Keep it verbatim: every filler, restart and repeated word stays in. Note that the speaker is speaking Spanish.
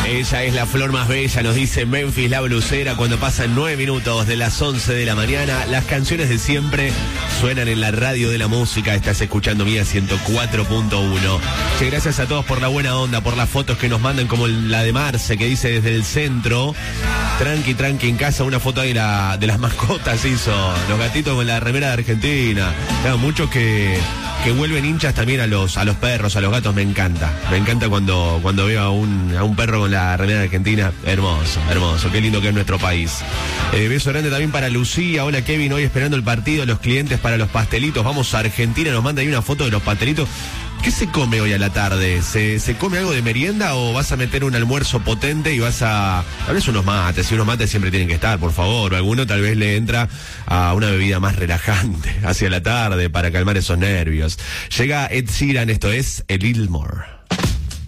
Ella es la flor más bella, nos dice Memphis la blusera, cuando pasan nueve minutos de las once de la mañana. Las canciones de siempre suenan en la radio de la música. Estás escuchando Mía ciento cuatro punto uno. Che, gracias a todos por la buena onda, por las fotos que nos mandan, como la de Marce, que dice desde el centro, tranqui, tranqui en casa, una foto ahí de, la, de las mascotas hizo, los gatitos con la remera de Argentina. Claro, muchos que... que vuelven hinchas también a los a los perros, a los gatos. Me encanta, me encanta cuando cuando veo a un a un perro con la remera de Argentina. Hermoso, hermoso, qué lindo que es nuestro país. Eh, beso grande también para Lucía. Hola Kevin, hoy esperando el partido, los clientes para los pastelitos. Vamos a Argentina, nos manda ahí una foto de los pastelitos. ¿Qué se come hoy a la tarde? ¿Se, ¿Se come algo de merienda o vas a meter un almuerzo potente y vas a... Tal vez unos mates, y unos mates siempre tienen que estar, por favor. O alguno tal vez le entra a una bebida más relajante hacia la tarde para calmar esos nervios. Llega Ed Sheeran, esto es A Little More.